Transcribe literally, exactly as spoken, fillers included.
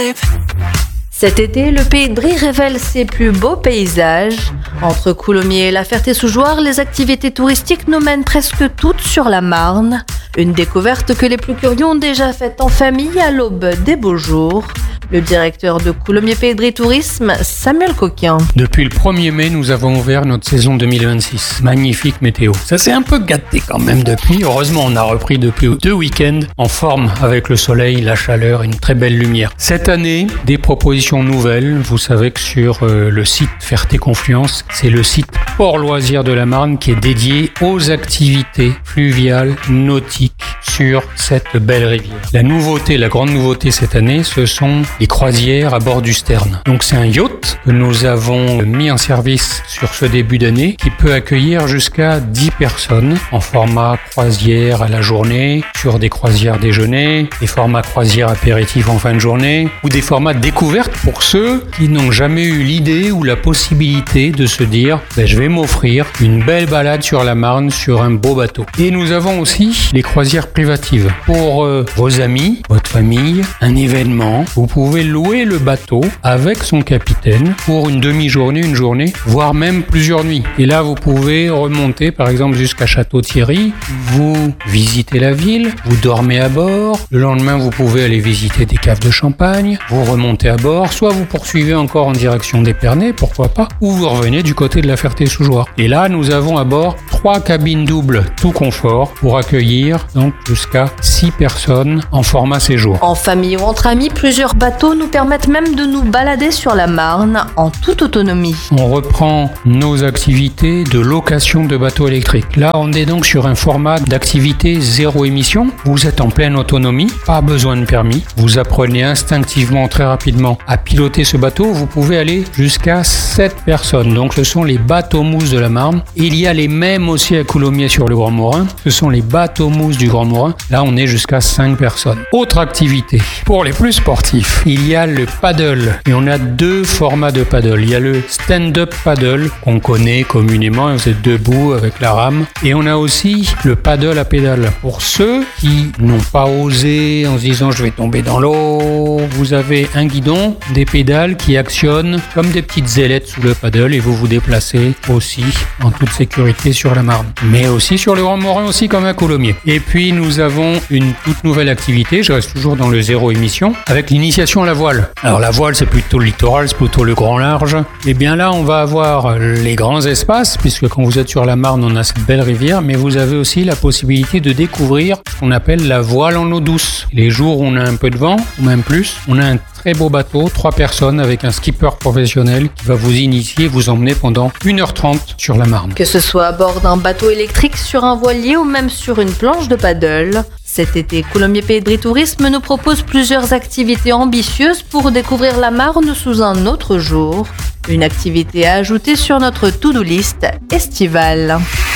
Cet été, le Pays de Brie révèle ses plus beaux paysages. Entre Coulommiers et la Ferté-sous-Jouarre, les activités touristiques nous mènent presque toutes sur la Marne. Une découverte que les plus curieux ont déjà faite en famille à l'aube des beaux jours. Le directeur de Coulommiers Pays de Brie Tourisme, Samuel Coquin. Depuis le premier mai, nous avons ouvert notre saison deux mille vingt-six. Magnifique météo. Ça s'est un peu gâté quand même depuis. Heureusement, on a repris depuis deux week-ends en forme avec le soleil, la chaleur et une très belle lumière. Cette année, des propositions nouvelles. Vous savez que sur euh, le site Ferté-Confluence, c'est le site Port Loisirs de la Marne qui est dédié aux activités fluviales, nautiques sur cette belle rivière. La nouveauté, la grande nouveauté cette année, ce sont les croisières à bord du Stern. Donc c'est un yacht que nous avons mis en service sur ce début d'année qui peut accueillir jusqu'à dix personnes en format croisière à la journée, sur des croisières déjeuner, des formats croisières apéritifs en fin de journée ou des formats découvertes pour ceux qui n'ont jamais eu l'idée ou la possibilité de se dire ben, je vais m'offrir une belle balade sur la Marne sur un beau bateau. Et nous avons aussi les croisières privatives pour euh, vos amis, votre famille, un événement. Vous pouvez louer le bateau avec son capitaine pour une demi-journée, une journée, voire même plusieurs nuits. Et là, vous pouvez remonter par exemple jusqu'à Château-Thierry, vous visitez la ville, vous dormez à bord, le lendemain vous pouvez aller visiter des caves de champagne, vous remontez à bord, soit vous poursuivez encore en direction d'Épernay, pourquoi pas, ou vous revenez du côté de la Ferté-sous-Jouarre. Et là, nous avons à bord trois cabines doubles tout confort pour accueillir donc jusqu'à six personnes en format séjour. En famille ou entre amis, plusieurs bateaux nous permettent même de nous balader sur la Marne en toute autonomie. On reprend nos activités de location de bateaux électriques. Là, on est donc sur un format d'activité zéro émission. Vous êtes en pleine autonomie, pas besoin de permis. Vous apprenez instinctivement très rapidement à piloter ce bateau. Vous pouvez aller jusqu'à sept personnes. Donc ce sont les bateaux mousses de la Marne. Il y a les mêmes aussi à Coulommiers sur le Grand Morin. Ce sont les bateaux mousses du Grand Morin. Là, on est jusqu'à cinq personnes. Autre activité pour les plus sportifs. Il y a le paddle et on a deux formats de paddle. Il y a le stand-up paddle qu'on connaît communément, vous êtes debout avec la rame, et on a aussi le paddle à pédale. Pour ceux qui n'ont pas osé en se disant je vais tomber dans l'eau, vous avez un guidon, des pédales qui actionnent comme des petites ailettes sous le paddle et vous vous déplacez aussi en toute sécurité sur la Marne. Mais aussi sur le Grand Morin aussi comme à Coulommiers. Et puis nous avons une toute nouvelle activité, je reste toujours dans le zéro émission, avec l'initiation à la voile. Alors la voile c'est plutôt le littoral, c'est plutôt le grand large. Et bien là on va avoir les grands espaces, puisque quand vous êtes sur la Marne on a cette belle rivière, mais vous avez aussi la possibilité de découvrir ce qu'on appelle la voile en eau douce. Les jours où on a un peu de vent, ou même plus, on a un très beau bateau, trois personnes avec un skipper professionnel qui va vous initier, vous emmener pendant une heure trente sur la Marne. Que ce soit à bord d'un bateau électrique, sur un voilier ou même sur une planche de paddle, cet été, Coulommiers Pays de Brie Tourisme nous propose plusieurs activités ambitieuses pour découvrir la Marne sous un autre jour. Une activité à ajouter sur notre to-do list estivale.